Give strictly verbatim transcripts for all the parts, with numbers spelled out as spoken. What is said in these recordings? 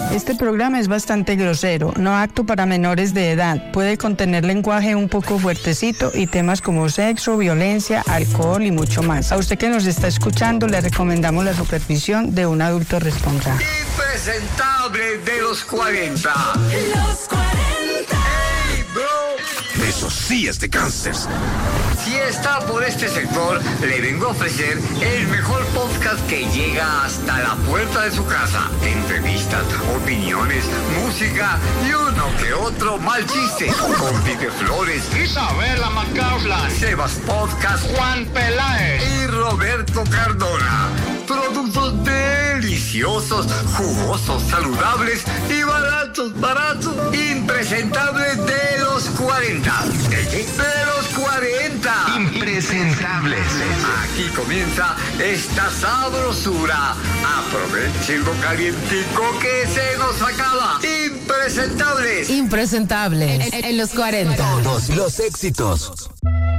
Este programa es bastante grosero, no apto para menores de edad. Puede contener lenguaje un poco fuertecito y temas como sexo, violencia, alcohol y mucho más. A usted que nos está escuchando le recomendamos la supervisión de un adulto responsable. Impresentable de los cuarenta. Los cuarenta. ¡Hey, bro! Eso sí es de cáncer. Si está por este sector, le vengo a ofrecer el mejor podcast que llega hasta la puerta de su casa. Entrevistas, opiniones, música y uno que otro mal chiste. Con Pipe Flores, Isabela Macauslan, Sebas Podcast, Juan Peláez y Roberto Cardona. Productos deliciosos, jugosos, saludables y baratos, baratos. Impresentables de los cuarenta. De los cuarenta. Impresentables. Aquí comienza esta sabrosura. Aprovechen lo calientico que se nos acaba. Impresentables. Impresentables. En, en los cuarenta. Todos los éxitos.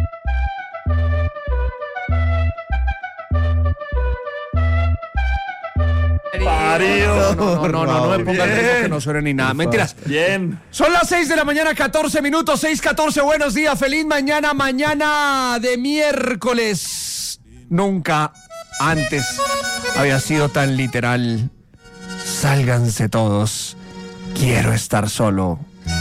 Parido. No, no, no, no, no me pongas ritmo que no suene ni nada. Mentiras. Bien. Son las seis de la mañana, catorce minutos, seis catorce. Buenos días, feliz mañana, mañana de miércoles. Nunca antes había sido tan literal. Sálganse todos. Quiero estar solo.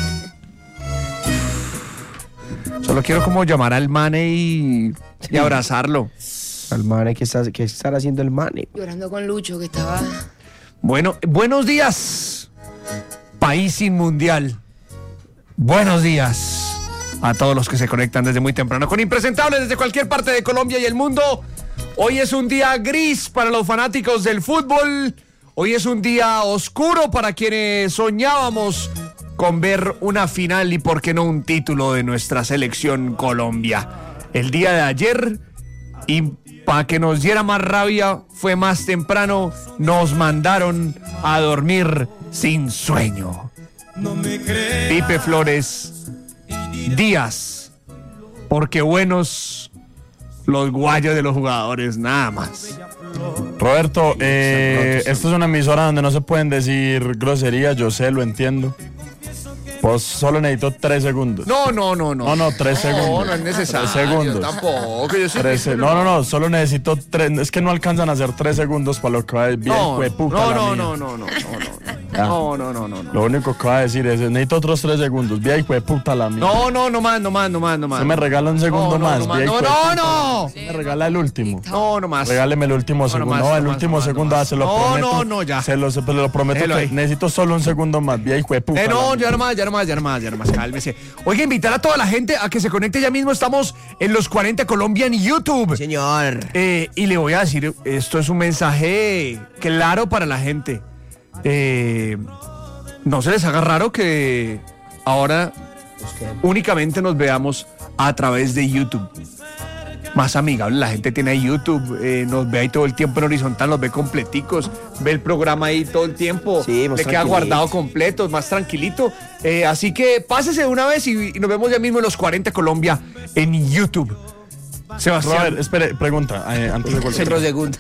Solo quiero como llamar al mane y, y abrazarlo. Al mane, ¿qué está, qué estará haciendo el mane? Llorando con Lucho, que estaba... Bueno, buenos días, país inmundial. Buenos días a todos los que se conectan desde muy temprano con Impresentables desde cualquier parte de Colombia y el mundo. Hoy es un día gris para los fanáticos del fútbol. Hoy es un día oscuro para quienes soñábamos con ver una final y por qué no un título de nuestra selección Colombia. El día de ayer, y para que nos diera más rabia, fue más temprano, nos mandaron a dormir sin sueño. Pipe Flores, Díaz, porque buenos los guayos de los jugadores, nada más. Roberto, eh, esto es una emisora donde no se pueden decir groserías, yo sé, lo entiendo. Pues solo necesito tres segundos. No, no, no, no. No, no, tres no, segundos. No, no es necesario. Tres segundos. Tampoco. Yo soy tres, no, no, no, solo necesito tres. Es que no alcanzan a hacer tres segundos para lo que va a decir. No, puta no, la no, mía. no, no, no, no, no. Ah. No, no, no, no, no. Lo único que va a decir es, necesito otros tres segundos. Vía hijo de puta la mía. No, no, no más, no más, no más, no más. Se me regala un segundo no, no, más. No, vía no, hijo de no, puta. no. Me regala el último. No, no más. Regáleme el último No, segundo. no, No, más, el no último más, no segundo, más, ah, se lo no, prometo. No, no, ya. Se lo, se lo prometo Déjelo que ahí. necesito solo un segundo más. Vía hijo de puta. Eh, la no, mía. ya no más, ya no más, ya no más, ya no más, cálmese. Oiga, invitar a toda la gente a que se conecte ya mismo. Estamos en los cuarenta Colombia en YouTube. Señor. Eh, y le voy a decir, esto es un mensaje claro para la gente. Eh, no se les haga raro que ahora únicamente nos veamos a través de YouTube. Más amigable, la gente tiene ahí YouTube, eh, nos ve ahí todo el tiempo en horizontal, nos ve completicos, ve el programa ahí todo el tiempo, Sí, más le queda tranquilito. guardado completo, más tranquilito. Eh, así que pásese de una vez y, y nos vemos ya mismo en los cuarenta Colombia en YouTube. Sebastián. Robert, espere, pregunta, eh, antes de cualquier Otro segundo.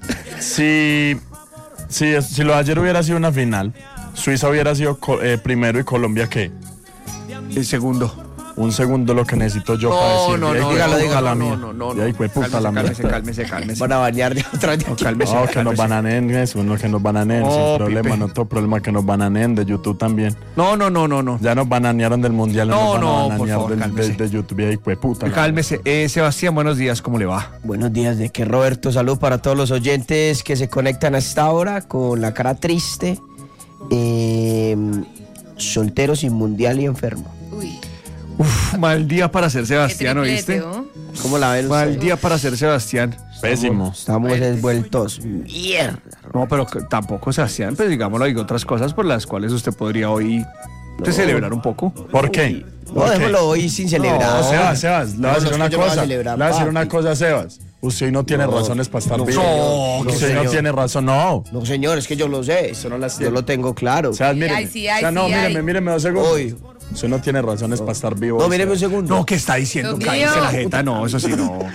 Si, si, es- si lo de ayer hubiera sido una final, Suiza hubiera sido co- eh, primero y Colombia, ¿qué? El segundo. Un segundo lo que necesito yo para No, decir. no, "Ay, no, hijo de dígalo, puta dígalo. la no, mía". no, no, Y ahí, hijo de puta la mía. Cálmese, cálmese, cálmese. Van a bañar de otra vez. No, cálmese, No, que cálmese. nos bananen eso, no que nos bananen, No, sin problema, Pipe. no tengo problema que nos bananen de YouTube también. No, no, no, no, no. Ya nos bananearon del mundial, No, nos van a no, por bananear favor, del- cálmese. de, de YouTube, y ahí, hijo de puta. la Cálmese. Eh, Sebastián, buenos días, ¿cómo le va? Buenos días, de que Roberto, salud para todos los oyentes que se conectan a esta hora con la cara triste, eh, soltero, sin mundial y enfermo. Uy, Uf, mal día para ser Sebastián, qué ¿oíste? triplete, ¿oh? ¿Cómo la ven Mal ustedes? día para ser Sebastián. Pésimo. Estamos desvueltos. Mierda. No, pero que- tampoco Sebastián, pues digámoslo, hay otras cosas por las cuales usted podría hoy pues, celebrar un poco. ¿Por qué? No, ¿Por qué? déjalo hoy sin celebrar. No, Sebas, Sebas, le voy a No, decir no, una yo no voy a cosa. Le celebrar, voy a decir papi. una cosa, Sebas. Usted no tiene No, razones para estar no, vivo. señor. Usted No, no señor. tiene razón, no. No, señor, es que yo lo sé. no las Yo tiene. lo tengo claro. Sebas, míreme. Ay, sí, ay, o sea, no, sí, míreme, ay. míreme dos segundos. Uy. Usted no tiene razones para estar vivo. No, hoy, míreme un Sebas. segundo. No, ¿qué está diciendo? Dios Cállese mío. la jeta, no, eso sí, no.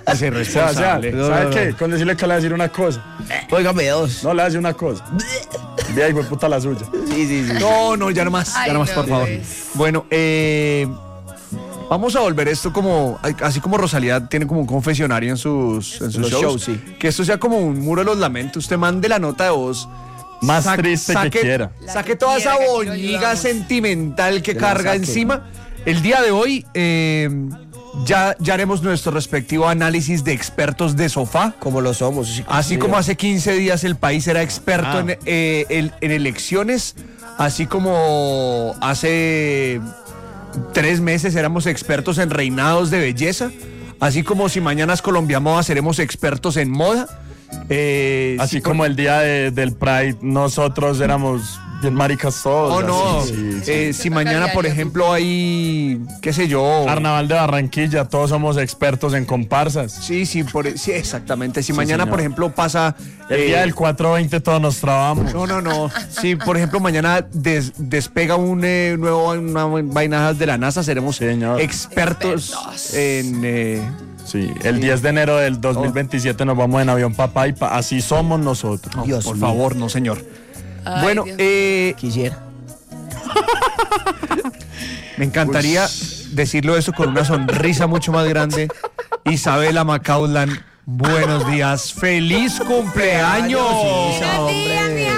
Es O sea, o sea, irresponsable. No, ¿sabe no, qué? no. Con decirle que le voy a decir una cosa. Óigame dos. No, le voy a decir una cosa. De ahí, puta la suya. Sí, sí, sí. No, no, ya no más, Ay, ya no más, no, por favor. pues. Bueno, eh, vamos a volver esto como, así como Rosalía tiene como un confesionario en sus, en sus Los shows, shows, sí. que esto sea como un muro de los lamentos. Usted mande la nota de voz Más sa- triste que saque, quiera. La saque que toda quiera, esa que aquí lo boñiga ayudamos. sentimental que Que la carga saque. encima. El día de hoy eh, ya, ya haremos nuestro respectivo análisis de expertos de sofá. Como lo somos. sí, Así sí. como hace quince días el país era experto Ah. en, eh, el- en elecciones, así como hace tres meses éramos expertos en reinados de belleza, así como si mañana es Colombia Moda seremos expertos en moda. eh, Así sí, como el día de- del Pride, nosotros éramos bien maricas todos. Oh, no. así, sí, sí. Eh, si mañana, por ejemplo, hay, qué sé yo. Carnaval de Barranquilla, todos somos expertos en comparsas. Sí, sí, por, sí, exactamente. Si Sí, mañana, señor. por ejemplo, pasa. El eh, día del cuatro veinte todos nos trabamos. No, no, no. Si, por ejemplo, mañana des- despega un eh, nuevo una vainadas de la NASA, seremos Señor. expertos, Expertos. en. eh, Sí, el diez de enero del dos mil veintisiete nos vamos en avión papá y pa- así somos nosotros. no, Dios por mío. favor, no, señor. Ay, bueno, Dios. eh, Quisiera. me encantaría decirlo eso con una sonrisa mucho más grande. Isabela Macaulay, buenos días. ¡Feliz cumpleaños! Buenos días, mi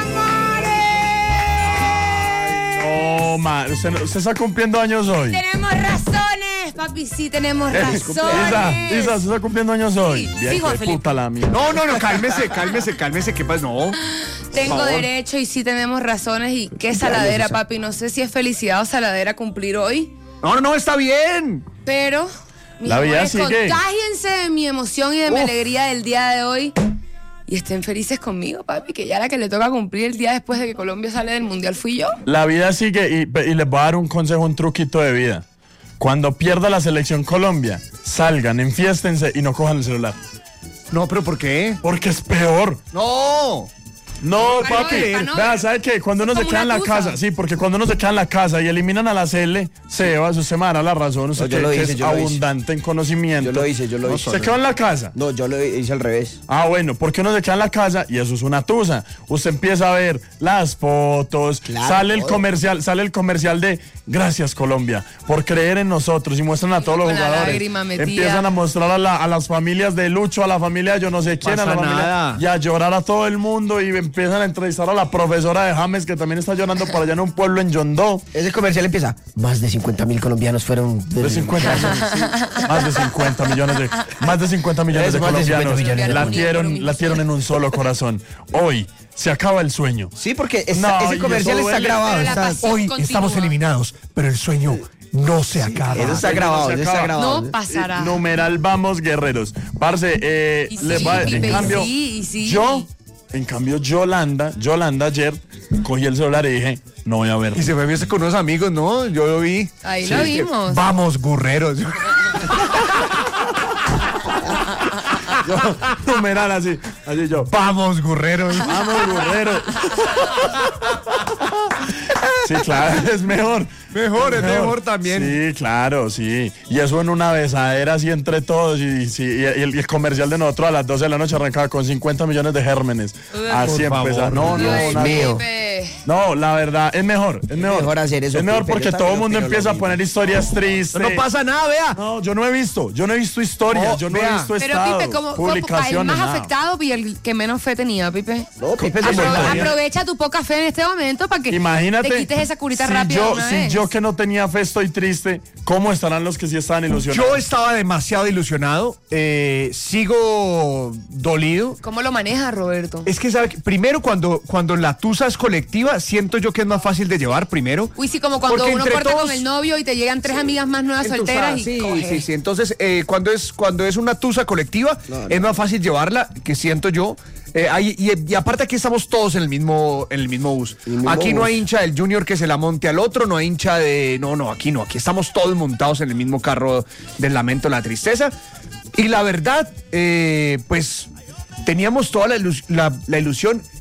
amores. Oh, ma, usted, no- usted está cumpliendo años hoy. Tenemos razones, papi, sí tenemos Isa, razones. Isa, ¿usted está cumpliendo años hoy? Sí, Bien, sí, Juan qué Felipe. puta la mía. No, no, no, cálmese, cálmese, cálmese. ¿Qué pasa? No. Tengo favor. derecho y sí tenemos razones. Y qué saladera, papi. No sé si es felicidad o saladera cumplir hoy, No, no, no, está bien. pero mis La vida amores, sigue. contágiense de mi emoción y de mi Uf. alegría del día de hoy. Y estén felices conmigo, papi, que ya la que le toca cumplir el día después de que Colombia sale del Mundial fui yo. La vida sigue y, y les voy a dar un consejo, un truquito de vida. Cuando pierda la selección Colombia, salgan, enfiéstense y no cojan el celular. No, pero ¿por qué? Porque es peor. No. No, Pa' no papi. ver, pa' no Vea, ver. ¿sabe qué? Cuando uno Es se como queda en una la tusa. casa, sí, porque cuando uno se queda en la casa y eliminan a la Cele, se va, usted me dará la razón, usted No, yo que, lo que hice, es yo lo hice. abundante en conocimiento. Yo lo hice, yo lo hice. Se quedó en la casa. No, yo lo hice al revés. Ah, bueno, porque uno se queda en la casa y eso es una tusa. Usted empieza a ver las fotos, Claro, sale el todo. comercial, sale el comercial de Gracias Colombia por creer en nosotros y muestran a todos los con la jugadores. lágrima metida. Empiezan a mostrar a, la- a las familias de Lucho, a la familia de yo no sé quién, a la Pasa familia nada. y a llorar a todo el mundo y empiezan a entrevistar a la profesora de James que también está llorando por allá en un pueblo en Yondó. Ese comercial empieza. Más de cincuenta mil colombianos fueron. De cincuenta millones, sí. Más de cincuenta millones de más de cincuenta millones Es de más de cincuenta colombianos millones de latieron, latieron en un solo corazón. Hoy se acaba el sueño. Sí, porque esa- No, ese y comercial eso está duele. grabado. Pero la está- pasión Hoy continúa. estamos eliminados, pero el sueño no se acaba. Eso está no grabado, se eso está acaba. grabado. No pasará. Eh, Numeral vamos guerreros. Parce, eh, Y le sí, va- en Pipe, y cambio, sí, y sí. yo, en cambio, Yolanda, Yolanda ayer cogí el celular y dije, no voy a ver. Y se fue a fiesta con unos amigos, ¿no? Yo lo vi. Ahí Sí, lo es que, vimos. Vamos, gurreros. Yo, numeral así, así yo. Vamos, gurreros. Vamos, burrero. Sí, claro, es mejor. Mejor, es mejor también. Sí, claro, sí. Y eso en una besadera así entre todos. Y, sí, y el, y el comercial de nosotros a las doce de la noche arrancaba con cincuenta millones de gérmenes. Así Por empezaba. favor. No, no, Ay, nada. mío. Pipe. No, la verdad, es mejor. Es mejor, mejor hacer eso, Es mejor Pipe, porque yo todo el también mundo opino lo empieza a mismo. poner historias tristes. No pasa nada, vea. No, yo no he visto. Yo no he visto historias. No, yo no vea. he visto Pero estados, Pipe, como, como el publicaciones, más nada. afectado y el que menos fe tenía, Pipe. No, Pipe se Apro- volvió. aprovecha tu poca fe en este momento para que Imagínate, te quites esa curita si rápida. yo, de una si vez. yo que no tenía fe estoy triste, ¿cómo estarán los que sí estaban ilusionados? Yo estaba demasiado ilusionado. eh, sigo dolido. ¿Cómo lo manejas, Roberto? Es que, ¿sabe qué? Primero, cuando, cuando la tusa es colectiva, siento yo que es más fácil de llevar, primero. Uy, sí, como cuando Porque uno entre corta todos- con el novio y te llegan tres amigas más nuevas solteras y sí, coge. sí, sí. Entonces, eh, cuando es cuando es una tusa colectiva, No, no. es más fácil llevarla, que siento yo. Eh, hay- y, y aparte aquí estamos todos en el mismo en el mismo bus. El mismo Aquí no bus. hay hincha del Junior que se la monte al otro, no hay hincha de... No, no, aquí no. Aquí estamos todos montados en el mismo carro del lamento, la tristeza. Y la verdad, eh, pues teníamos toda la, ilus- la- la ilusión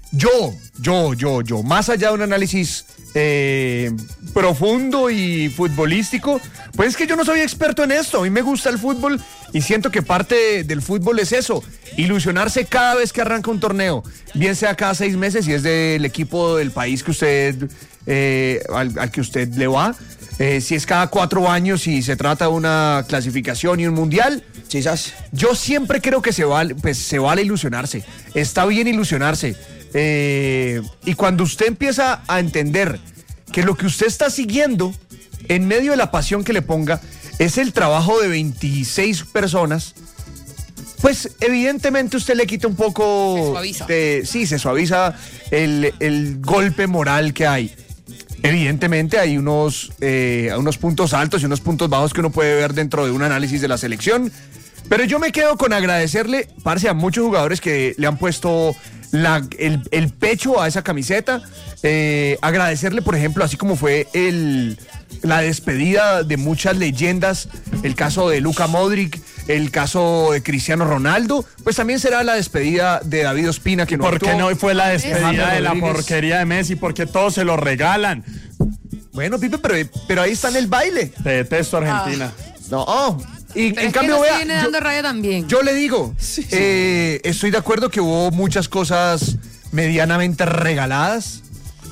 yo, yo, yo, yo, más allá de un análisis eh, profundo y futbolístico, pues es que yo no soy experto en esto. A mí me gusta el fútbol y siento que parte del fútbol es eso, ilusionarse cada vez que arranca un torneo, bien sea cada seis meses si es del equipo del país que usted, eh, al, al que usted le va, eh, si es cada cuatro años y se trata de una clasificación y un mundial. Quizás. Yo siempre creo que se vale, pues, se vale ilusionarse, está bien ilusionarse. Eh, y cuando usted empieza a entender que lo que usted está siguiendo, en medio de la pasión que le ponga, es el trabajo de veintiséis personas, pues evidentemente usted le quita un poco... Se suaviza. De, sí, se suaviza el, el golpe moral que hay. Evidentemente hay unos, eh, unos puntos altos y unos puntos bajos que uno puede ver dentro de un análisis de la selección, pero yo me quedo con agradecerle, parce, a muchos jugadores que le han puesto la, el, el pecho a esa camiseta, eh, agradecerle, por ejemplo, así como fue el, la despedida de muchas leyendas, el caso de Luka Modric, el caso de Cristiano Ronaldo, pues también será la despedida de David Ospina, que no ¿Por qué actuó. no fue la despedida James de la Rodríguez. porquería de Messi? Porque todos se lo regalan. Bueno, Pipe, pero, pero ahí está en el baile. Te detesto, Argentina. No, oh, y Pero en es cambio, que nos vea, viene yo- dando rabia también. Yo le digo, eh, estoy de acuerdo que hubo muchas cosas medianamente regaladas.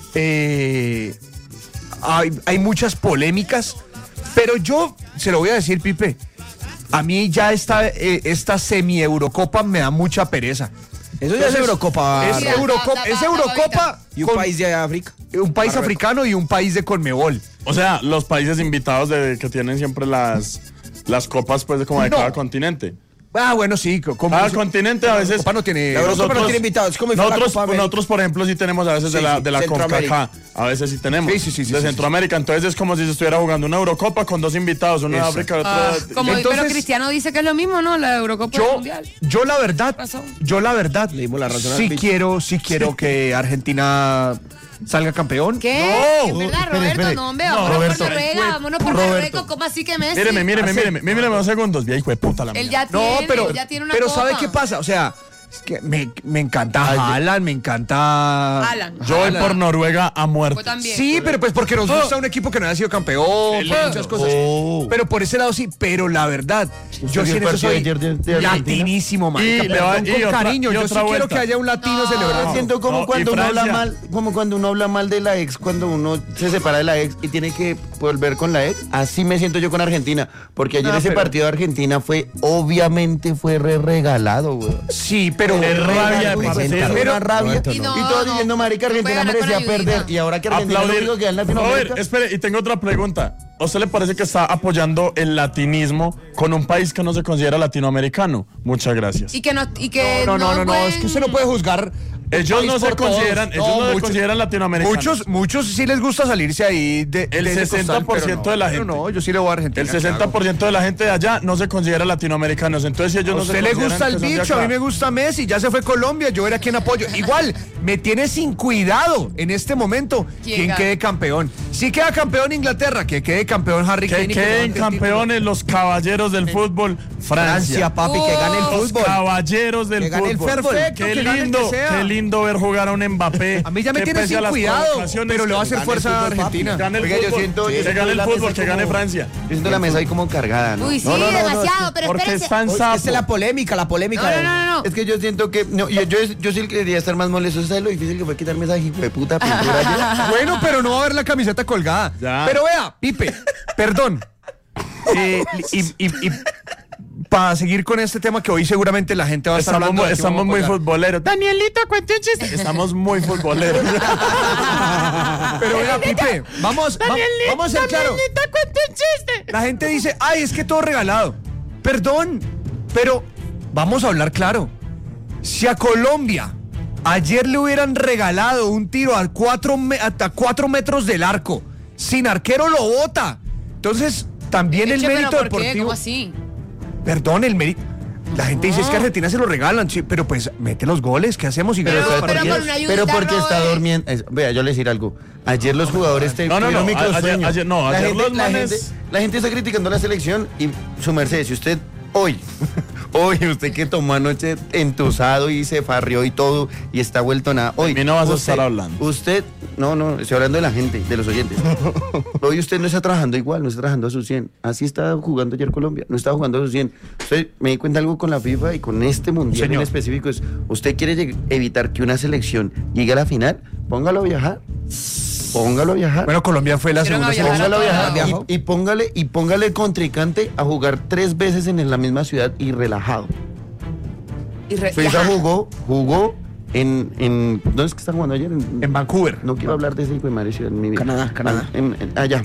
Eh, hay, hay muchas polémicas. Pero yo se lo voy a decir, Pipe. A mí ya esta, eh, esta semi-Eurocopa me da mucha pereza. Eso ya es Entonces, Eurocopa. Es Mira, Eurocopa, da- da- es da- Eurocopa Y un con- país de África. un país Marruecos. africano y un país de Conmebol. O sea, los países invitados de, que tienen siempre las, las copas, pues, como de No. cada continente. Ah, bueno, sí. co- Como Cada continente a veces... Copa no tiene. La Eurocopa no tiene invitados, es como si fuera la nosotros, Copa América. nosotros, por ejemplo, sí tenemos a veces de Sí, la, sí, de la Centroamérica. CONCACAF. A veces sí tenemos. Sí, sí, sí, sí, de sí, Centroamérica. Entonces es como si se estuviera jugando una Eurocopa con dos invitados, uno de Exacto. África y otro Ah, de... como, Entonces- pero Cristiano dice que es lo mismo, ¿no? La Eurocopa y el Yo, Mundial. yo la verdad, Razón. yo la verdad, Le dimos la razón al sí bicho. quiero, sí quiero que Argentina salga campeón. ¿Qué? No. ¿En verdad, Espere, Roberto? espere. No, hombre, No, vámonos Roberto. por Noruega, vámonos por Roberto. Marruecos. ¿Cómo así que Messi? Míreme, míreme, Así. míreme, míreme unos segundos. Vieja hijo de puta la Él mía. ya No, tiene, pero, él ya tiene una pero copa. ¿sabe qué pasa? O sea, es que me, me encanta Haaland, me encanta... Alan. Yo voy Alan. por Noruega a muerte. Yo también. Sí, pero pues porque nos gusta un equipo que no haya sido campeón, Qué por lindo. muchas cosas. Oh. Pero por ese lado sí, pero la verdad, yo sí en eso soy latinísimo, marica, Y le va- perdón, y con otra- cariño. y Yo sí otra quiero vuelta. que haya un latino No. celebrando. Siento como No, cuando y uno habla Francia. mal, como cuando uno habla mal de la ex, cuando uno se separa de la ex y tiene que volver con la ex. Así me siento yo con Argentina, porque ayer No, ese pero- partido de Argentina fue, obviamente fue re regalado, güey. Sí, pero... Qué rabia de Uy, partido. sentaron Pero- una rabia. Roberto, y no. todos No, diciendo, marica, no puede Argentina ganar con merecía ayudita. perder. Y ahora que Argentina es lo Aplaudir. único que da en Latinoamérica. Robert, espere, y tengo otra pregunta. ¿A usted le parece que está apoyando el latinismo con un país que no se considera latinoamericano? Muchas gracias. Y que no, y que No, no, no, no, pueden- es que usted no puede juzgar. Ellos país no se por todos. consideran- ellos no se consideran latinoamericanos. Muchos, muchos sí les gusta salirse ahí de, El de ese sesenta por ciento costal, pero de la no, gente. pero no, yo sí le voy a Argentina. El sesenta por ciento de la gente de allá no se considera latinoamericanos. Entonces, si ellos A no se usted le consideran gusta el que son de bicho, a acá. mí me gusta Messi, ya se fue Colombia, yo era quien apoyo. Igual, me tiene sin cuidado en este momento ¿Quién quien gana? quede campeón. Si queda campeón Inglaterra, que quede campeón Harry Kane. Que y que queden levante el campeones los caballeros del fútbol. Francia. Francia, papi, que gane el Oh. Los fútbol. caballeros del Que gane el fútbol. fútbol. Perfecto, Qué que gane el lindo, que sea. qué lindo ver jugar a un Mbappé. A mí ya me que tiene pese a sin las cuidado, provocaciones, pero le va a que hacer gane el fuerza a fútbol, papi. Argentina. gane el Oiga, yo fútbol, siento- yo que siento gane el la fútbol, mesa que gane como- Francia. Yo siento la mesa ahí como cargada, ¿no? Uy, sí, No, no, no, no, demasiado, pero Porque espérense. están Esta es la sapos. polémica, la polémica. No, no, no, no, no. Es que yo siento que. No, yo, yo, yo sí quería estar más molesto. ¿Sabes lo difícil que fue quitarme esa hijo de puta pintura ayer? Bueno, pero no va a haber la camiseta colgada. Ya. Pero vea, Pipe, perdón. Eh, y, y- y para seguir con este tema que hoy seguramente la gente va a estar Estamos, hablando. muy, de aquí estamos vamos a muy colgar. futboleros. Danielito, cuente un chiste. Estamos muy futboleros. Pero vea, Pipe, vamos, va- vamos a ser claros. cuente un chiste. La gente dice, ay, es que todo regalado. Perdón, pero vamos a hablar claro. Si a Colombia ayer le hubieran regalado un tiro a cuatro, me- hasta cuatro metros del arco, sin arquero lo bota. Entonces, también el Eche, pero mérito ¿por qué? deportivo. ¿Cómo así? Perdón, el mérito. La gente dice es que a Argentina se lo regalan, sí, pero pues mete los goles, ¿qué hacemos? Y Pero- gana los pero partidos. por una ayudita, Pero porque está Robert. durmiendo. es- Vea, yo le decir algo. Ayer los jugadores te No, no, tuvieron no, microsueño. ayer- ayer- no, la ayer gente, los la manes- gente- la gente está criticando la selección y su merced, si usted hoy Oye, usted que tomó anoche entusado y se farrió y todo y está vuelto nada. Hoy mí no vas a usted, estar hablando. Usted, no, no, estoy hablando de la gente, de los oyentes. Hoy usted no está trabajando igual, no está trabajando a su cien. Así está jugando ayer Colombia, no está jugando a su cien. Usted me di cuenta algo con la FIFA y con este mundial Señor. en específico es, usted quiere lleg- evitar que una selección llegue a la final, póngalo a viajar. Póngalo a viajar. Bueno, Colombia fue la Hicieron segunda a viajar selección. Póngalo a todo. viajar Viajó. y, y póngale y póngale el contrincante a jugar tres veces en la misma ciudad y relajado. Y re- Suiza ajá. jugó, jugó en, en ¿dónde es que está jugando ayer? En, En Vancouver. no quiero hablar de ese hijo de madre ciudad en mi vida. Canadá, Canadá. En- en- allá.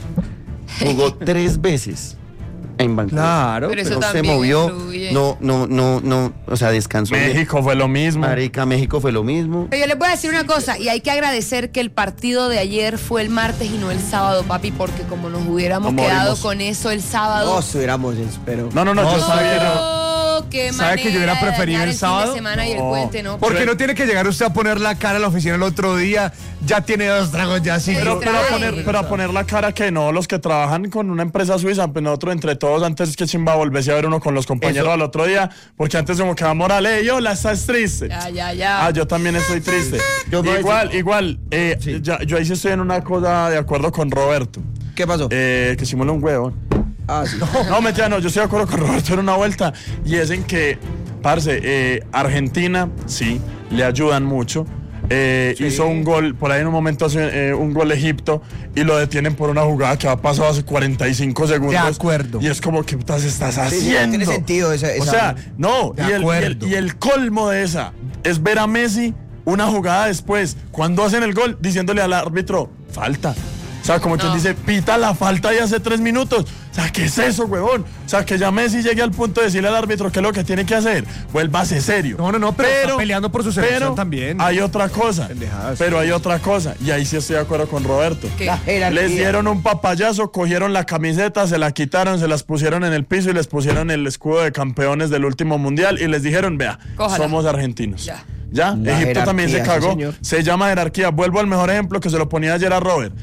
Jugó tres veces en Vancouver. Claro. Pero eso No se también movió, influye. no, no, no, no, o sea, descansó. bien. México fue lo mismo. Marica, México fue lo mismo. Pero yo les voy a decir una cosa, y hay que agradecer que el partido de ayer fue el martes y no el sábado, papi, porque como nos hubiéramos Nos quedado morimos. con eso el sábado. No estuviéramos, pero. No, no, no, yo No, sabía que no. Oh, qué ¿Sabe que yo hubiera manera de preferido dañar el fin sábado? de semana y el No. puente, ¿no? Porque no tiene que llegar usted a poner la cara a la oficina el otro día, ya tiene dos tragos, ya sí. Pero, pero, a Trae. poner, pero a poner la cara que no, los que trabajan con una empresa suiza, pues nosotros entre todos, antes que chimba volviese a ver uno con los compañeros Eso. al otro día, porque antes como que va moral, eh, yo, la estás triste. Ya, ya, ya. Ah, yo también estoy triste. Yo me- igual, igual, eh, ya- yo ahí sí estoy en una cosa de acuerdo con Roberto, ¿Qué pasó? eh, que simula un huevo. Ah, sí. No, mentira, no, yo estoy de acuerdo con Roberto en una vuelta, y es en que, parce, eh, Argentina, sí, le ayudan mucho. Eh, Hizo un gol, por ahí en un momento hace eh, un gol Egipto y lo detienen por una jugada que ha pasado hace cuarenta y cinco segundos. De acuerdo. Y es como, ¿qué putas estás Sí, sí, haciendo? tiene sentido esa- O esa- sea, no, De y el, y, el, acuerdo. y el colmo de esa es ver a Messi una jugada después, cuando hacen el gol, diciéndole al árbitro, falta. O sea, como quien No. dice, pita la falta de hace tres minutos. O sea, ¿qué es eso, huevón? O sea, que ya Messi llegue al punto de decirle al árbitro qué es lo que tiene que hacer. Vuélvase serio. No, no, no, pero está peleando por su selección pero también. Hay otra cosa. Pendejadas. Pero hay otra cosa. Y ahí sí estoy de acuerdo con Roberto. ¿Qué? La jerarquía. Les dieron un papayazo, cogieron la camiseta, se la quitaron, se las pusieron en el piso y les pusieron el escudo de campeones del último mundial y les dijeron, vea, Cójala. somos argentinos. Ya. ¿Ya? La Egipto también se jerarquía, sí, cagó. señor. Se llama jerarquía. Vuelvo al mejor ejemplo que se lo ponía ayer a Robert.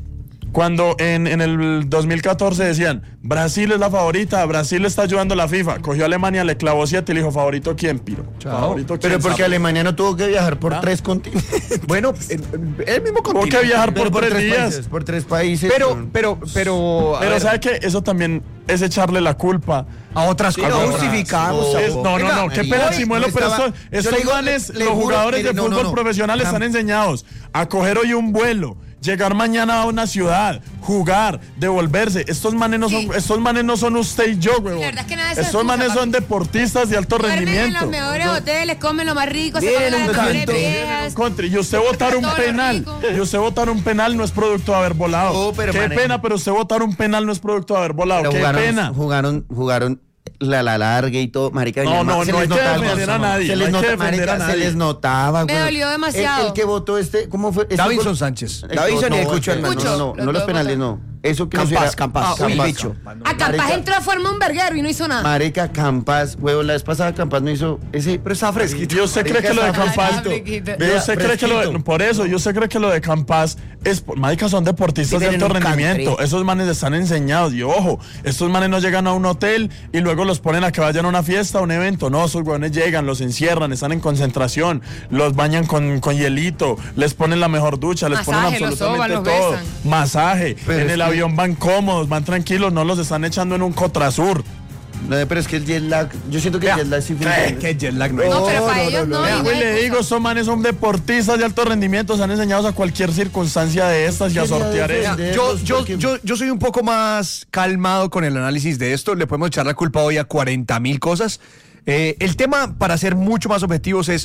Cuando en, en el dos mil catorce decían, Brasil es la favorita, Brasil está ayudando a la FIFA. Cogió a Alemania, le clavó siete y le dijo, ¿favorito quién, piro? ¿Favorito quién? Pero porque sapo? Alemania no tuvo que viajar por ¿Ah? tres continentes. Bueno, el, el mismo Tuvo continente. que viajar Pero por, tres días. países, por tres países. Pero, con- pero, pero. a Pero ver, ¿sabe qué? Eso también es echarle la culpa. a otras Sí, cosas. no justificamos. Es- no, no, no, qué Marica, pena, Chimuelo, yo pero estaba- estos, yo estos le digo, manes, le los juro, jugadores mire, de no, fútbol no, no. profesional están Cam- enseñados a coger hoy un vuelo, llegar mañana a una ciudad, jugar, devolverse. Estos manes no son, Sí. estos manes no son usted y yo, huevón. La verdad es que nada de eso Estos es manes excusa, son papi. deportistas de alto Duermen en rendimiento. los mejores hoteles, comen lo más rico, se Vienen comen un las mejores canto. viejas. Country, y usted votar un Todo lo penal, rico. y usted votar un penal no es producto de haber volado. No, pero Qué maneja. pena, pero usted votar un penal no es producto de haber volado. Pero Qué jugaron, pena. jugaron, jugaron la, la larga y todo, marica. No, venía no, mal, se no les hay que notaba, defender a nadie, se no les hay que nota- defender a marica, se nadie. les notaba, Me güey. dolió demasiado. El, el que votó este, ¿cómo fue? Este Davinson gol- Sánchez. el- Davinson y el Cucho no, Hernández. No, no, no, Los no los dos penales, votaron. no. Eso que no Campas, será- Campas, Ah, el Campas. bicho. A Campas Marica- entró a formar un verguero y no hizo nada. Marica, Campas, huevo, la vez pasada Campas no hizo ese. Pero está fresquito. ¿Y usted cree que lo de está Campas? fresquito. ¿Y usted cree que lo de, Fresquito. por eso, yo usted cree que lo de Campas es, marica, son deportistas de Viven alto en un rendimiento. country. Esos manes están enseñados. Y ojo, estos manes no llegan a un hotel y luego los ponen a que vayan a una fiesta, a un evento. No, esos huevones llegan, los encierran, están en concentración, los bañan con, con hielito, les ponen la mejor ducha, les ponen Masaje, los absolutamente soban, los todo. besan. Masaje. Pero en es el que- avión van cómodos, van tranquilos, no los están echando en un Cotrasur. No, pero es que el jet lag, yo siento que el jet lag sí ¿Qué, funciona. qué jet lag no hay? No, pero para ellos no. Vea, y no pues hay le excusa. digo, estos manes son deportistas de alto rendimiento, se han enseñado a cualquier circunstancia de estas y a Quería sortear eso. defender- Yo, Los yo, porque- yo, yo soy un poco más calmado con el análisis de esto. Le podemos echar la culpa hoy a cuarenta mil cosas. Eh, el tema, para ser mucho más objetivos, es.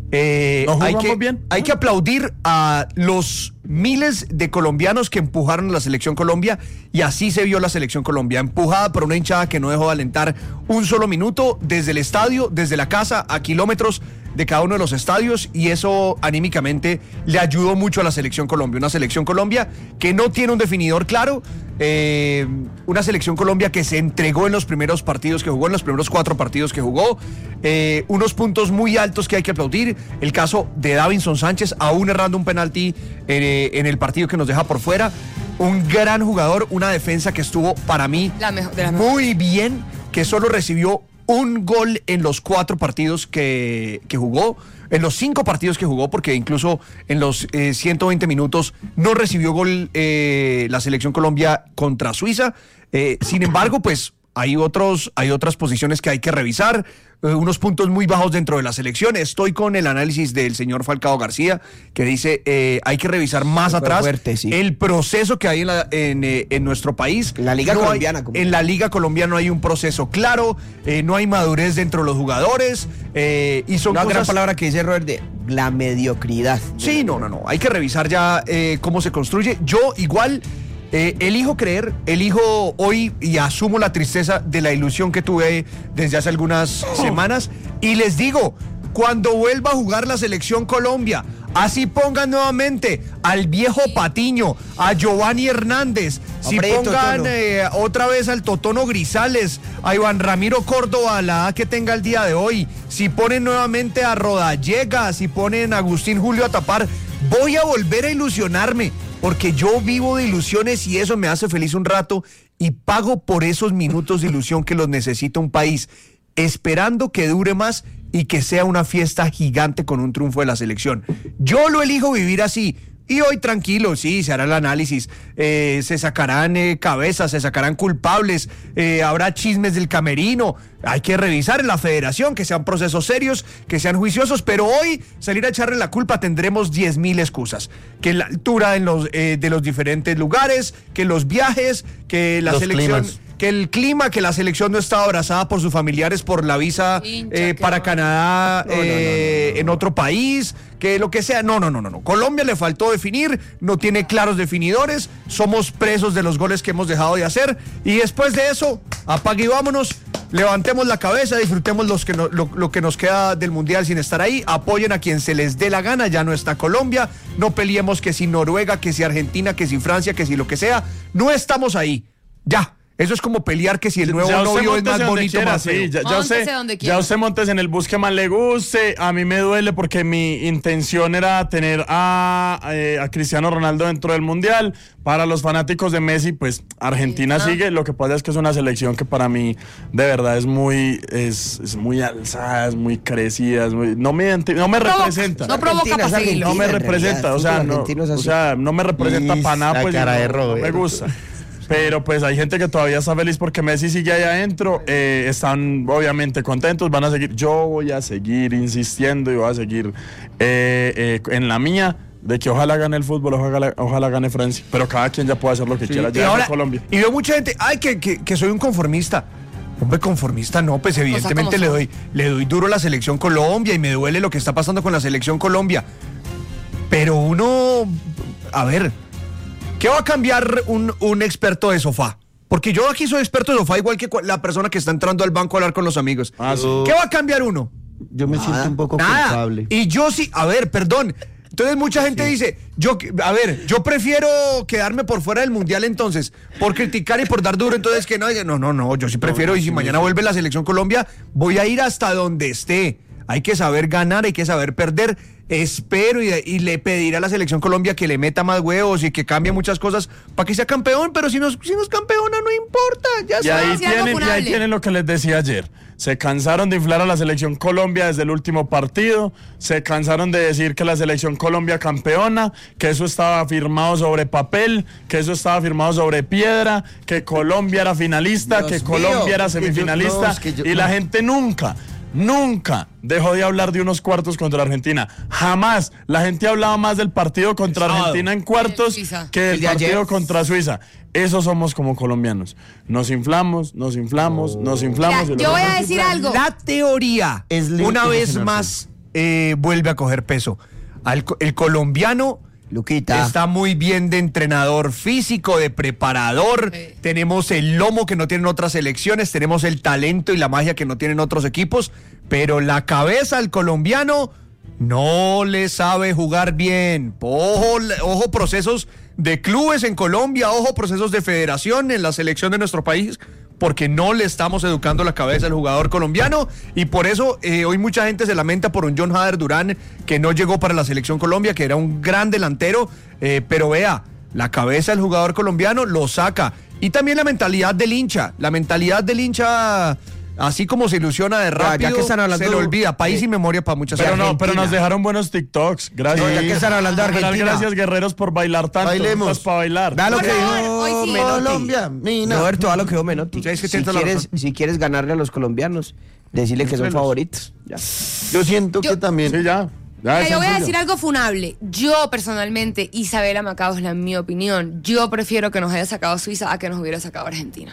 eh, ¿No hay, jugamos que, bien? hay que aplaudir a los miles de colombianos que empujaron a la selección Colombia, y así se vio la selección Colombia, empujada por una hinchada que no dejó de alentar un solo minuto, desde el estadio, desde la casa, a kilómetros de cada uno de los estadios, y eso anímicamente le ayudó mucho a la selección Colombia. Una selección Colombia que no tiene un definidor claro, eh, una selección Colombia que se entregó en los primeros partidos que jugó, en los primeros cuatro partidos que jugó, eh, unos puntos muy altos que hay que aplaudir. El caso de Davinson Sánchez, aún errando un penalti eh, en el partido que nos deja por fuera. Un gran jugador, una defensa que estuvo para mí La mejor- de las mejores. muy bien, que solo recibió un gol en los cuatro partidos que, que jugó, en los cinco partidos que jugó, porque incluso en los eh, ciento veinte minutos no recibió gol eh, la selección Colombia contra Suiza. Eh, sin embargo, pues hay otros, hay otras posiciones que hay que revisar, eh, unos puntos muy bajos dentro de la selección. Estoy con el análisis del señor Falcao García, que dice eh, hay que revisar más Super atrás fuerte, sí. el proceso que hay en, la, en, eh, en nuestro país. En la Liga No hay- Colombiana, como- en la Liga Colombiana no hay un proceso claro, eh, no hay madurez dentro de los jugadores, eh, y son Una gran cosas... palabra que dice Robert de la mediocridad. Sí, no, no, no. Hay que revisar ya eh, cómo se construye. Yo igual eh, elijo creer, elijo hoy y asumo la tristeza de la ilusión que tuve desde hace algunas semanas. Y les digo, cuando vuelva a jugar la selección Colombia, así pongan nuevamente al viejo Patiño, a Giovanni Hernández, si Hombre, pongan Totono. eh, otra vez al Totono Grisales, a Iván Ramiro Córdoba, a la edad que tenga el día de hoy, si ponen nuevamente a Rodallega, si ponen a Agustín Julio a tapar, voy a volver a ilusionarme, porque yo vivo de ilusiones y eso me hace feliz un rato y pago por esos minutos de ilusión que los necesita un país, esperando que dure más y que sea una fiesta gigante con un triunfo de la selección. Yo lo elijo vivir así. Y hoy tranquilo, sí, se hará el análisis, eh, se sacarán eh, cabezas, se sacarán culpables, eh, habrá chismes del camerino, hay que revisar en la federación, que sean procesos serios, que sean juiciosos, pero hoy salir a echarle la culpa tendremos diez mil excusas, que la altura en los, eh, de los diferentes lugares, que los viajes, que la Los selección... climas. Que el clima, que la selección no estaba abrazada por sus familiares por la visa Hincha, eh, qué para va. Canadá, No, no, no, eh, en otro país, que lo que sea. No, no, no, no, no. Colombia le faltó definir, no tiene claros definidores, somos presos de los goles que hemos dejado de hacer y después de eso, apague y vámonos, levantemos la cabeza, disfrutemos los que no- lo, lo que nos queda del Mundial sin estar ahí, apoyen a quien se les dé la gana, ya no está Colombia, no peleemos que si Noruega, que si Argentina, que si Francia, que si lo que sea, no estamos ahí, ya. Eso es como pelear que si el nuevo Ya usted novio es móntese más donde bonito, quiera, más feo. sí, ya, ya Móntese usted, donde ya quiera. usted montes en el bus que más le guste. A mí me duele porque mi intención era tener a, eh, a Cristiano Ronaldo dentro del Mundial. Para los fanáticos de Messi, pues Argentina Ah. sigue. Lo que pasa es que es una selección que para mí de verdad es muy, es, es muy alzada, es muy crecida, es muy, no me, identi- no me Provoca, representa. no provoca Argentina, es para seguirlo. No me en representa, realidad, o el sea, fútbol no, argentino es o así. sea, no me representa Y para nada, la pues cara no, de no me Roberto. gusta. Pero pues hay gente que todavía está feliz porque Messi sigue ahí adentro, eh, están obviamente contentos, van a seguir, yo voy a seguir insistiendo y voy a seguir eh, eh, en la mía de que ojalá gane el fútbol, ojalá, ojalá gane Francia, pero cada quien ya puede hacer lo que quiera, Y ya ahora- es Colombia. Y veo mucha gente, ay, que, que, que soy un conformista. Hombre, conformista no, pues evidentemente como le son. doy, le doy duro a la selección Colombia y me duele lo que está pasando con la selección Colombia. Pero uno, a ver, ¿qué va a cambiar un, un experto de sofá? Porque yo aquí soy experto de sofá, igual que cua- la persona que está entrando al banco a hablar con los amigos. Ah, sí. ¿Qué va a cambiar uno? Yo me siento un poco Nada. culpable. Y yo sí, a ver, perdón. Entonces mucha gente dice, yo, a ver, yo prefiero quedarme por fuera del mundial entonces, por criticar y por dar duro, entonces que no, no, no, no, yo sí prefiero, y si mañana vuelve la selección Colombia, voy a ir hasta donde esté. Hay que saber ganar, hay que saber perder. Espero y, y le pediré a la selección Colombia que le meta más huevos y que cambie muchas cosas para que sea campeón, pero si nos, si nos campeona no importa, ya Y está. ahí, sí, algo tienen, y ahí funable. tienen lo que les decía ayer. Se cansaron de inflar a la selección Colombia desde el último partido. Se cansaron de decir que la selección Colombia campeona, que eso estaba firmado sobre papel, que eso estaba firmado sobre piedra, que Colombia era finalista, Dios que mío, Colombia era es que yo- semifinalista. no, es que yo- y la gente nunca, nunca dejó de hablar de unos cuartos contra Argentina. Jamás. La gente hablaba más del partido contra Sábado. Argentina en cuartos Suiza. que del El de partido ayer. contra Suiza. Eso somos como colombianos. Nos inflamos, nos inflamos, nos inflamos. Mira, y yo luego voy a nos decir inflamos. algo. La teoría, Es li- una es vez imaginarse. más, eh, vuelve a coger peso. Al co- el colombiano Luquita. está muy bien de entrenador físico, de preparador. Sí. Tenemos el lomo que no tienen otras selecciones, tenemos el talento y la magia que no tienen otros equipos, pero la cabeza al colombiano no le sabe jugar bien. Ojo, ojo procesos de clubes en Colombia, ojo procesos de federación en la selección de nuestro país, porque no le estamos educando la cabeza al jugador colombiano y por eso eh, hoy mucha gente se lamenta por un John Hader Durán que no llegó para la selección Colombia, que era un gran delantero, eh, pero vea, la cabeza del jugador colombiano lo saca y también la mentalidad del hincha, la mentalidad del hincha Así como se ilusiona de rápido, ya que están hablando- se le olvida. País Sí. y memoria para muchas Pero cosas. no, pero nos dejaron buenos TikToks. Gracias. No, ya que están hablando de General, Argentina. Gracias, guerreros, por bailar tanto. Bailemos. para bailar. Vea lo Por que favor, dijo hoy sí. Menotti. Colombia, mina. Roberto, vea lo que dijo Menotti. Sí, es que si, tiene toda la quieres, razón. si quieres ganarle a los colombianos, decirle que son Díselos. favoritos. Ya. Yo siento Yo- que también. Sí, ya. Ya Mira, es yo voy a sencillo. decir algo funable. Yo personalmente, Isabela Macauslan, en mi opinión, yo prefiero que nos haya sacado Suiza a que nos hubiera sacado Argentina.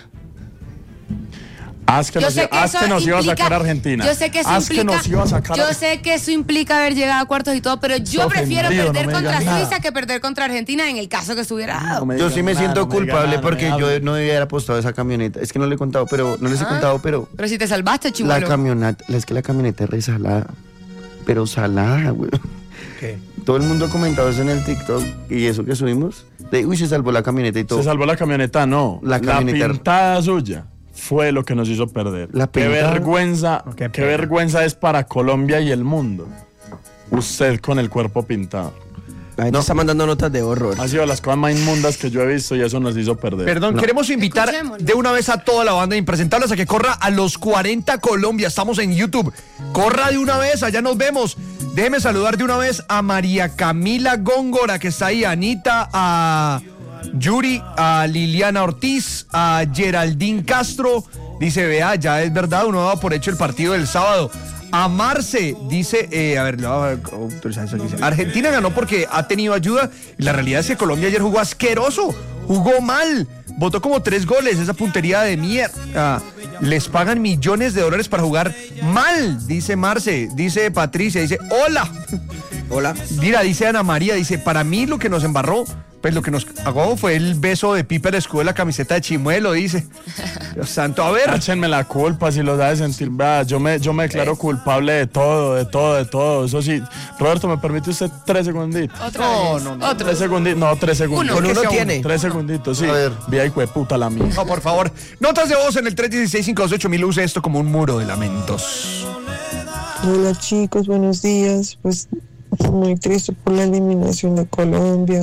Haz que Yo nos, sé que haz eso que nos iba a implica- sacar Argentina. Yo sé que eso Haz implica. que nos iba a sacar yo sé que eso implica haber llegado a cuartos y todo, pero yo Estoy prefiero ofendido, perder no me contra digas Suiza nada. que perder contra Argentina en el caso que se hubiera dado. No me Yo digas sí me nada, siento no me digas culpable nada, no me porque yo hables. no debía haber apostado esa camioneta. Es que no le he contado, pero no les he Ah. contado, pero Pero si te salvaste, la chimuelo. camioneta, es que la camioneta es re salada. Pero salada, güey. Todo el mundo ha comentado eso en el TikTok y eso que subimos. De, uy, se salvó la camioneta y todo. Se salvó la camioneta, no. La camioneta- pintada suya fue lo que nos hizo perder. La qué pintada- vergüenza, Oh, qué qué, pena. vergüenza es para Colombia y el mundo. Usted con el cuerpo pintado. La gente está mandando notas de horror. Ha sido de las cosas más inmundas que yo he visto y eso nos hizo perder. Perdón, queremos invitar Escuchémoslo. de una vez a toda la banda de Impresentables a que corra a los cuarenta Colombia. Estamos en YouTube. Corra de una vez, allá nos vemos. Déjeme saludar de una vez a María Camila Góngora, que está ahí, a Anita, a Yuri, a Liliana Ortiz, a Geraldine Castro. Dice, vea, ya es verdad, uno daba por hecho el partido del sábado. A Marce, dice, eh, a ver, le voy a autorizar eso que dice. Argentina ganó porque ha tenido ayuda y la realidad es que Colombia ayer jugó asqueroso, jugó mal, votó como tres goles, esa puntería de mierda. Les pagan millones de dólares para jugar mal, dice Marce, dice Patricia, dice, hola. Hola. Mira, dice Ana María, dice, para mí lo que nos embarró, pues lo que nos cagó fue el beso de Pipe el escudo de la camiseta de Chimuelo, dice. Dios santo, a ver. Échenme la culpa si lo da de sentir. Vea, yo me, yo me declaro culpable de todo, de todo, de todo. Eso sí. Roberto, ¿me permite usted tres segunditos? Otra No, vez. no, no. Otro. Tres segunditos. No, tres segundos. Uno. Con que uno sea tiene. Tres segunditos, sí. A ver. Vía hijo de puta la mía. No, por favor. Notas de voz en el tres uno seis, cinco dos ocho mil. Use esto como un muro de lamentos. Hola chicos, buenos días. Pues muy triste por la eliminación de Colombia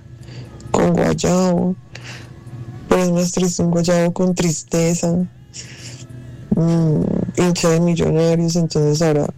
con Guayabo. Pero es más triste un Guayabo con tristeza. Mm, hincha de Millonarios, entonces ahora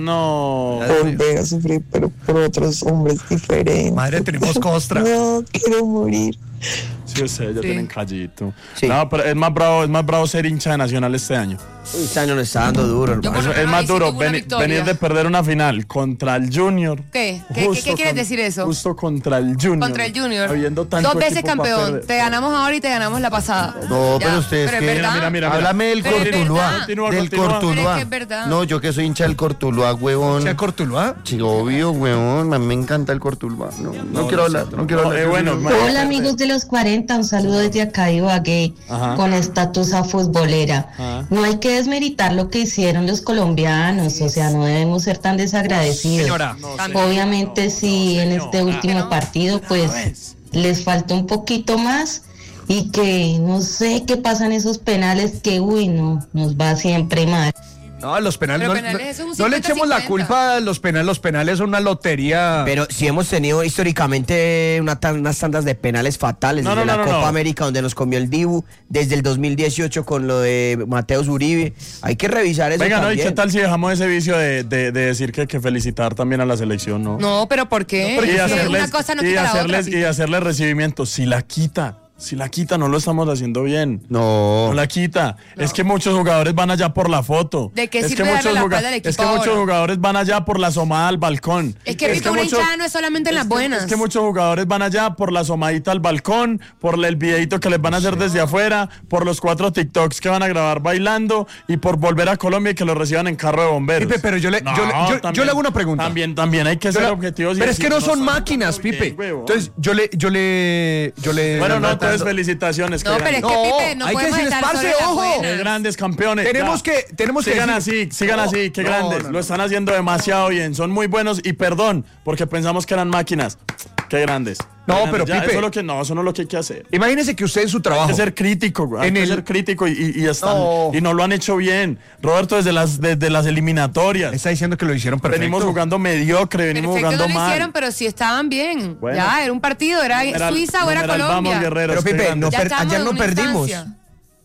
No. volver a sufrir, pero por otros hombres diferentes. Madre, tenemos costra. No, quiero morir. Sí, ustedes ya Sí. tienen callito. Sí. No, pero es más bravo, es más bravo ser hincha de Nacional este año. Este año nos está dando duro, Yo hermano. por- Es, es Ay, más sí duro tuvo una veni- victoria. venir de perder una final contra el Junior. ¿Qué? ¿Qué- qué- Justo qué quieres con- decir eso? Justo contra el Junior. Contra el Junior. Habiendo tanto Dos veces equipo pa' campeón. perder. Te ganamos ahora y te ganamos la pasada. No, Ya, pero ustedes pero es que- verdad. Mira, mira, mira. Háblame del Pero es Cortuluá. verdad. Continúa, Del continúa. Cortuluá. Pero es que es verdad. No, yo que soy hincha del Cortuluá, huevón. ¿Sea Cortuluá? Sí, obvio, huevón. A mí me encanta el Cortuluá. No, no, quiero hablar, no quiero No, hablar. eh, bueno, ma- Hola amigos de los cuarenta, un saludo desde acá de Ibagué Ajá. con estatus a futbolera. Ajá. No hay que desmeritar lo que hicieron los colombianos, o sea, no debemos ser tan desagradecidos. Señora. Obviamente sí, en este último partido pues les falta un poquito más y que no sé qué pasan esos penales que uy no, nos va siempre mal. No, los penales. Pero No, penales, no- eso es un no le cincuenta echemos la cincuenta. culpa a los penales. Los penales son una lotería. Pero si hemos tenido históricamente una tan- unas tandas de penales fatales, No, desde no, la no, no, Copa no. América donde nos comió el Dibu, desde el dos mil dieciocho con lo de Mateus Uribe. Hay que revisar eso Venga, ¿no? ¿Y también. qué tal si dejamos ese vicio de, de- de decir que, que felicitar también a la selección, no? No, pero ¿por qué? y Es que hacerles, una cosa no y quita la hacerles, otra. y hacerles recibimiento. Si la quita, si la quita, no lo estamos haciendo bien. No. No la quita. Es que muchos jugadores van allá por la foto. ¿De qué es sirve que darle muchos la juga- espalda al equipo Es que muchos ahora? jugadores van allá por la asomada al balcón. Es que Pipe, una muchos- hinchada no es solamente en las es que- buenas. Es que muchos jugadores van allá por la asomadita al balcón, por el videito que les van a hacer desde afuera, por los cuatro TikToks que van a grabar bailando y por volver a Colombia y que los reciban en carro de bomberos. Pipe, pero yo le- yo le- yo- yo le hago una pregunta. También, también hay que Yo ser la- objetivos. y pero es que decir, no son estamos máquinas, jugando Pipe. bien, huevón. Entonces, yo le, yo le, yo le. Bueno, no, entonces tratando- felicitaciones. No, qué pero es grandes. que No, Pipe, no hay que podemos decirles, estar parce, solo en las ojo. buenas. Qué grandes campeones. Tenemos ya. que- tenemos que sigan decir- así, sigan No, así, qué no, grandes. no, no. Lo están haciendo demasiado bien. Son muy buenos y perdón, porque pensamos que eran máquinas. Qué grandes. No, Qué grandes. pero Ya, Pipe- eso es lo que no, eso no es lo que hay que hacer. Imagínese que usted en su Hay trabajo. que ser crítico, güey. Hay En que el- ser crítico y, y, y están- No. y no lo han hecho bien. Roberto, desde las, desde las eliminatorias. Está diciendo que lo hicieron perfecto. Venimos jugando mediocre, venimos Perfecto, jugando no lo mal. hicieron, pero sí estaban bien. Bueno. Ya, era un partido, era Numeral- Suiza o era numeral, Colombia. Vamos, guerreros. Pero qué Pipe, grandes. no Ya per- estábamos ayer en no una perdimos. instancia.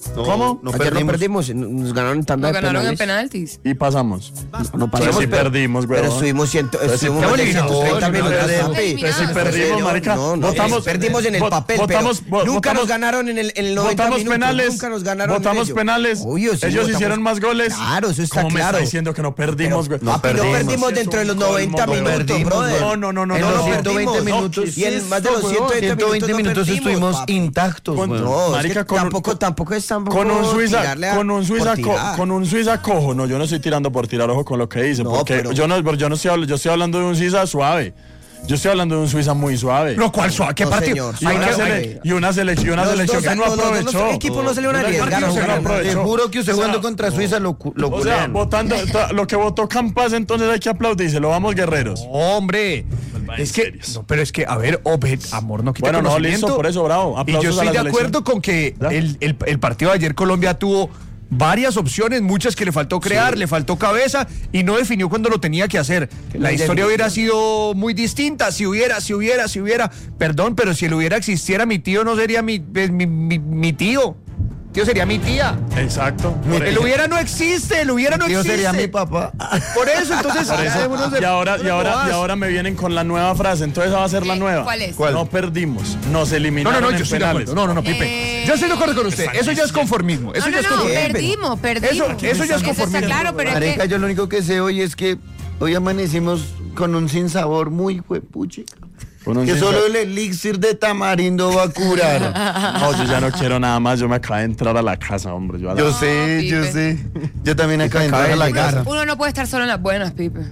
No, ¿Cómo? No Ayer perdimos. no perdimos, nos ganaron en tanda Nos de ganaron en penales. penaltis. Y pasamos. No, no Pero pasamos, sí pero- perdimos, güey. Pero estuvimos ciento, Pero sí estuvimos estamos ciento eliminados, treinta estamos minutos, eliminados. papi. Pero sí ¿En perdimos, serio? marica. No, no, Votamos- perdimos en el vot- papel, votamos- pero vo- nunca votamos- nos ganaron en el, en el noventa Votamos minutos, penales, nunca nos ganaron en votamos ello. penales, Obvio, sí, ellos votamos- hicieron más goles. Claro, eso está ¿Cómo me claro. está diciendo que no perdimos, güey? No, papi, no perdimos dentro de los noventa No minutos, perdimos, brother. No, no, no, no, En no, los no, ciento veinte perdimos. minutos. Y en más de los Esto, ciento veinte ciento veinte minutos, minutos no perdimos, estuvimos papi. intactos, Con- weón. No, Marica, es que con- tampoco, tampoco es tampoco Con un Suiza, tirarle a- con un Suiza, por co- tirar. con un Suiza cojo. No, yo no estoy tirando por tirar ojo con lo que dice, No, porque pero- yo no, yo no estoy, habl- yo estoy hablando de un Suiza suave. Yo estoy hablando de un Suiza muy suave. Lo cual suave. ¿Qué No, partido? señor, Y Hay una, que- suave. sele- y una selección, una Los selección dos- que no los dos- los aprovechó. equipos no salieron a Una arriesgar, selección a que jugar no nada. Te aprovechó. juro que usted O sea, jugando contra Suiza lo, cu- lo O sea, golean. votando, to- lo que votó Campas, entonces hay que aplaudirse. Lo vamos, guerreros. Hombre, es que, serios. no, pero es que, a ver, Obed, amor, no quita Bueno, no, conocimiento. listo, por eso, bravo. Y yo Aplausos a estoy la de selección. acuerdo con que ¿Ya? el, el- el partido de ayer Colombia tuvo varias opciones, muchas que le faltó crear, le faltó cabeza y no definió cuando lo tenía que hacer. La no historia definió. hubiera sido muy distinta si hubiera, si hubiera, si hubiera. Perdón, pero si él hubiera existiera mi tío, no sería mi, pues, mi, mi- mi tío. Tío sería mi tía. Exacto. Por El eso. hubiera no existe, el hubiera no Tío existe. sería mi papá. Por eso, entonces. Por eso. dejémonos de- Y ahora, y de ahora, y bobadas. ahora me vienen con la nueva frase. Entonces esa va a ser la ¿Qué? nueva. ¿Cuál es? ¿Cuál? No perdimos, nos No, eliminaron no, no, yo en estoy de penales. acuerdo. No, no, no, Pipe. Eh, Yo estoy de acuerdo con usted. Eso ya es conformismo. Eso No, ya no, es no, conformismo. perdimos, perdimos. Eso- eso ya es Eso está conformismo. claro, pero es Marica, que... yo lo único que sé hoy es que hoy amanecimos con un sinsabor muy huepuchica. Con un Que sin- solo el elixir de tamarindo va a curar. No, yo ya no quiero nada más. Yo me acabé de entrar a la casa, hombre. Yo a la- Yo sé, yo Pipe. sé. Yo también acabo de entrar a la casa. Uno no puede estar solo en las buenas, Pipe.